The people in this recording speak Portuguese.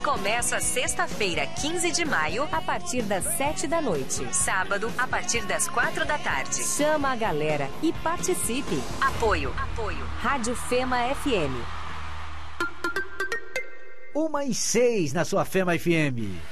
Começa sexta-feira, 15 de maio, a partir das 7 da noite. Sábado, a partir das 4 da tarde. Chama a galera e participe. Apoio. Rádio Fema FM. 1h06 na sua Fema FM.